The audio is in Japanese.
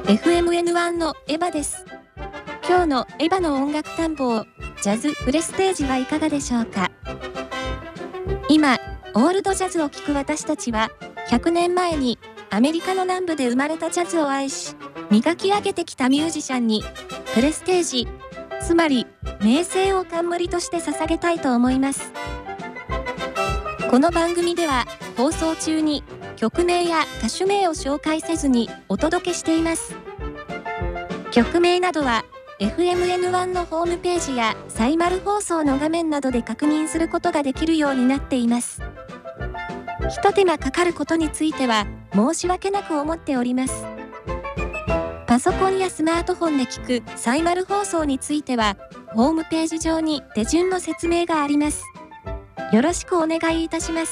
FMN1 のエヴァです。今日のエヴァの音楽探訪、ジャズプレステージはいかがでしょうか。今、オールドジャズを聴く私たちは、100年前にアメリカの南部で生まれたジャズを愛し、磨き上げてきたミュージシャンに、プレステージ、つまり名声を冠として捧げたいと思います。この番組では、放送中に曲名や歌手名を紹介せずにお届けしています。曲名などは、FMN1 のホームページやサイマル放送の画面などで確認することができるようになっています。ひと手間かかることについては申し訳なく思っております。パソコンやスマートフォンで聞くサイマル放送については、ホームページ上に手順の説明があります。よろしくお願いいたします。